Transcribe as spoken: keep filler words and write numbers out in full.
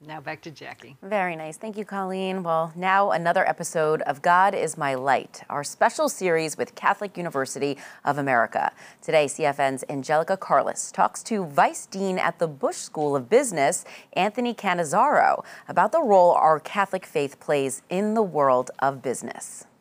Now back to Jackie. Very nice. Thank you, Colleen. Well, now another episode of God is My Light, our special series with Catholic University of America. Today, C F N's Angelica Carlos talks to Vice Dean at the Bush School of Business, Anthony Cannizzaro, about the role our Catholic faith plays in the world of business.